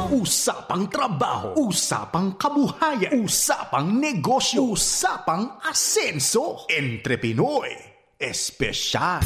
usapang trabaho, usapang kabuhayan, usapang negosyo, usapang asenso. Entre Pinoy Espesyal.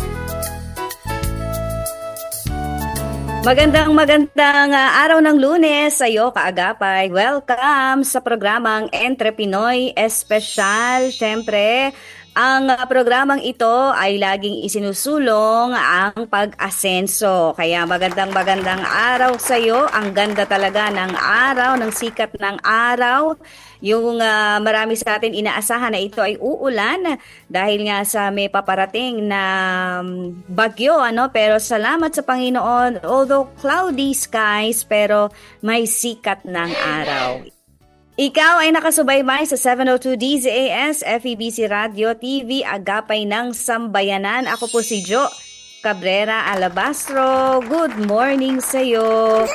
Magandang araw ng Lunes sa iyo, kaagapay. Welcome sa programang Entre Pinoy Espesyal. Siyempre, ang programang ito ay laging isinusulong ang pag-asenso. Kaya magandang araw sa iyo. Ang ganda talaga ng araw, ng sikat ng araw. Yung marami sa atin inaasahan na ito ay uulan dahil nga sa may paparating na bagyo, pero salamat sa Panginoon, although cloudy skies pero may sikat ng araw. Ikaw ay nakasubaybay sa 702 DZAS FEBC Radio TV Agapay ng Sambayanan. Ako po si Jo Cabrera Alabastro. Good morning sa iyo.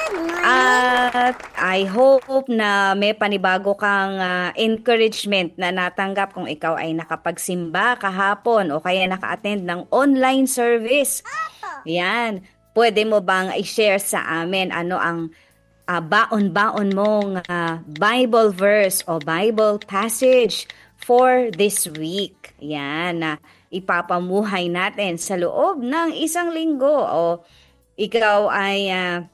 At I hope na may panibago kang encouragement na natanggap kung ikaw ay nakapagsimba kahapon o kaya naka-attend ng online service. Yan. Pwede mo bang i-share sa amin ano ang baon-baon mong Bible verse o Bible passage for this week? Yan. Ipapamuhay natin sa loob ng isang linggo o ikaw ay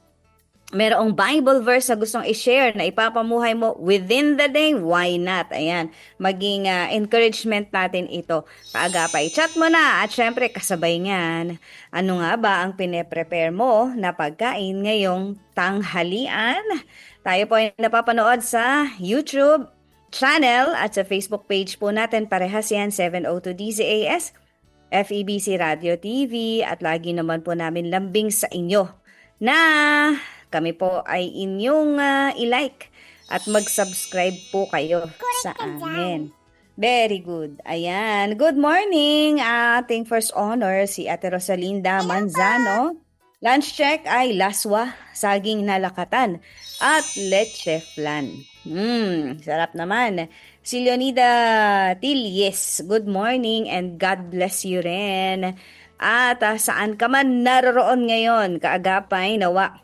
merong Bible verse na gustong i-share na ipapamuhay mo within the day, why not? Ayan, maging encouragement natin ito. Kaagapay, chat mo na at syempre kasabay niyan, ano nga ba ang pine-prepare mo na pagkain ngayong tanghalian? Tayo po ay napapanood sa YouTube channel at sa Facebook page po natin, parehas yan, 702 DZAS, FEBC Radio TV, at lagi naman po namin lambing sa inyo na kami po ay inyong i-like at mag-subscribe po kayo sa amin. Very good. Ayan. Good morning. Ating first honor si Ate Rosalinda Manzano. Lunch check ay laswa, saging na lakatan at leche flan. Sarap naman. Si Leonida Tilles, good morning and God bless you rin. At saan ka man naroroon ngayon, kaagapay, nawa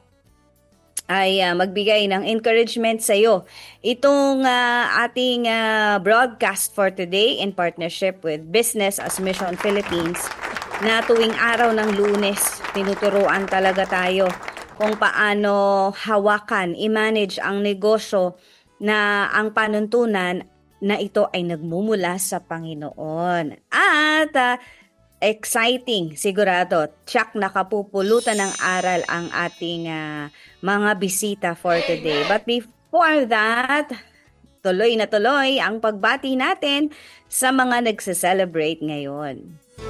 ay magbigay ng encouragement sa iyo. Itong ating broadcast for today in partnership with Business as Mission Philippines na tuwing araw ng Lunes, tinuturuan talaga tayo kung paano hawakan, i-manage ang negosyo na ang panuntunan na ito ay nagmumula sa Panginoon. At exciting, sigurado. Tiyak nakapupulutan ng aral ang ating mga bisita for today. But before that, tuloy na tuloy ang pagbati natin sa mga nagse-celebrate ngayon.